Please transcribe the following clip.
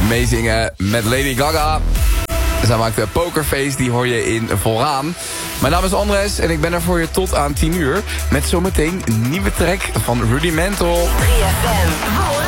meezingen met Lady Gaga. Zij maakt Pokerface, die hoor je in Vooraan. Mijn naam is Andres en ik ben er voor je tot aan 10 uur. Met zometeen een nieuwe track van Rudimental. 3FM.